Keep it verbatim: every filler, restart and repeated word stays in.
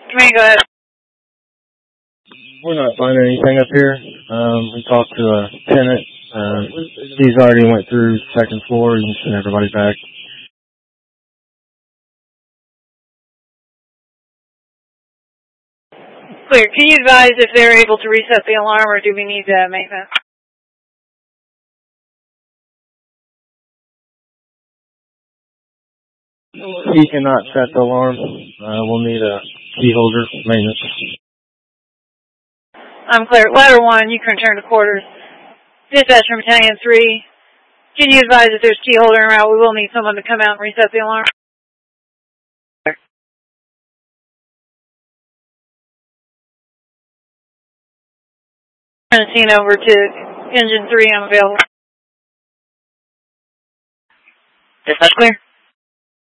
Command, go ahead. We're not finding anything up here. Um, we talked to a tenant. Uh, he's already went through second floor and sent everybody back. Clear. Can you advise if they're able to reset the alarm, or do we need uh, maintenance? He cannot set the alarm. Uh, we'll need a key holder maintenance. I'm clear. Ladder one, you can return to quarters. Dispatch from Battalion three. Can you advise if there's key holder en route? We will need someone to come out and reset the alarm. Turn the scene over to engine three. I'm available. Dispatch clear.